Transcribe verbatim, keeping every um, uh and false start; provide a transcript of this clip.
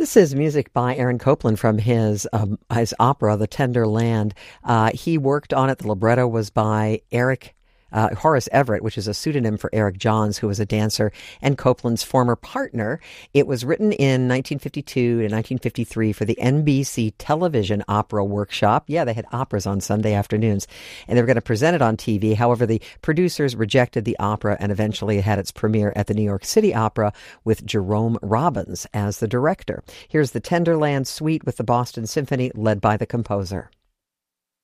This is music by Aaron Copland from his um, his opera, The Tender Land. Uh, he worked on it. The libretto was by Eric uh, Horace Everett, which is a pseudonym for Eric Johns, who was a dancer and Copland's former partner. It was written in nineteen fifty-two to nineteen fifty-three for the N B C Television Opera Workshop. Yeah, they had operas on Sunday afternoons, and they were going to present it on T V. However, the producers rejected the opera, and eventually it had its premiere at the New York City Opera with Jerome Robbins as the director. Here's the Tender Land Suite with the Boston Symphony, led by the composer.